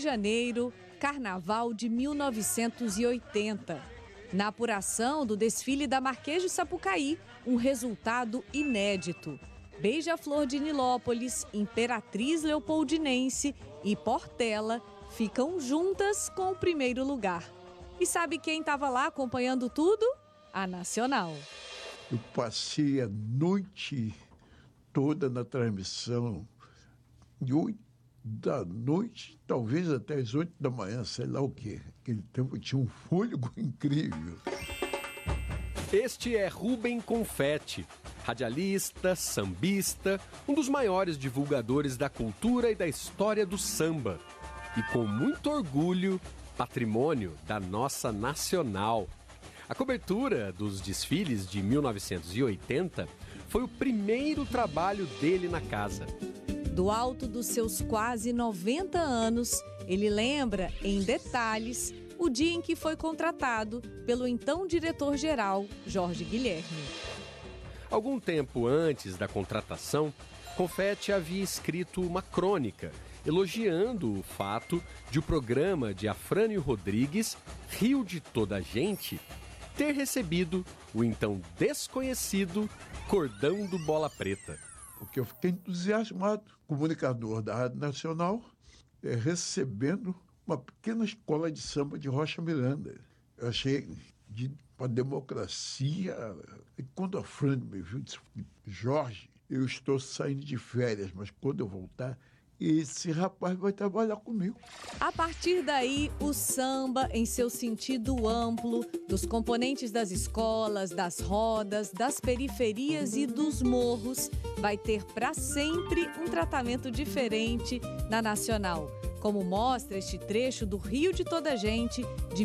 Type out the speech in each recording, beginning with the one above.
Janeiro, Carnaval de 1980. Na apuração do desfile da Marquês de Sapucaí, um resultado inédito. Beija-Flor de Nilópolis, Imperatriz Leopoldinense e Portela ficam juntas com o primeiro lugar. E sabe quem estava lá acompanhando tudo? A Nacional. Eu passei a noite toda na transmissão, de 8 da noite, talvez até as 8 da manhã, sei lá o quê. Aquele tempo tinha um fôlego incrível. Este é Rubem Confetti, radialista, sambista, um dos maiores divulgadores da cultura e da história do samba. E com muito orgulho, patrimônio da nossa Nacional. A cobertura dos desfiles de 1980 foi o primeiro trabalho dele na casa. Do alto dos seus quase 90 anos, ele lembra em detalhes o dia em que foi contratado pelo então diretor-geral, Jorge Guilherme. Algum tempo antes da contratação, Confetti havia escrito uma crônica elogiando o fato de o programa de Afrânio Rodrigues, Rio de Toda a Gente, ter recebido o então desconhecido Cordão do Bola Preta. Porque eu fiquei entusiasmado, comunicador da Rádio Nacional, recebendo uma pequena escola de samba de Rocha Miranda. Eu achei uma democracia. E quando a Fran me viu, disse: Jorge, eu estou saindo de férias, mas quando eu voltar, esse rapaz vai trabalhar comigo. A partir daí, o samba, em seu sentido amplo, dos componentes das escolas, das rodas, das periferias e dos morros, vai ter para sempre um tratamento diferente na Nacional, como mostra este trecho do Rio de Toda a Gente, de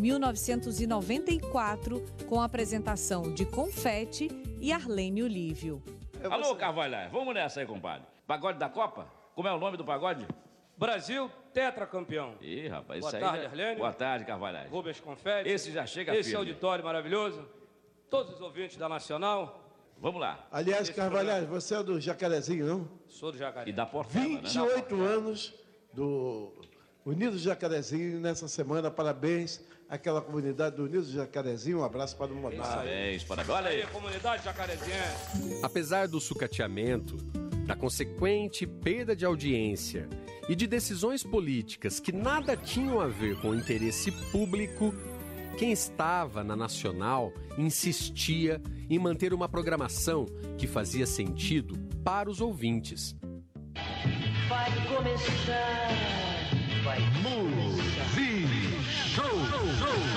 1994, com a apresentação de Confetti e Arlênio Lívio. Alô, Carvalhais, vamos nessa aí, compadre. Pagode da Copa? Como é o nome do pagode? Brasil, tetracampeão. Ih, rapaz, Boa isso aí... tarde, Arlênio. Boa tarde, Carvalhais. Rubens Confetti. Esse já chega Esse firme. auditório maravilhoso. Todos os ouvintes da Nacional. Vamos lá. Aliás, Carvalhais, você é do Jacarezinho, não? Sou do Jacaré. E da Portela, 28 anos do Unidos Jacarezinho nessa semana. Parabéns àquela comunidade do Unidos Jacarezinho. Um abraço para o Monarca. Parabéns, parabéns. Olha aí, comunidade jacarezinha. Apesar do sucateamento, da consequente perda de audiência e de decisões políticas que nada tinham a ver com o interesse público, quem estava na Nacional insistia em manter uma programação que fazia sentido para os ouvintes. Vai começar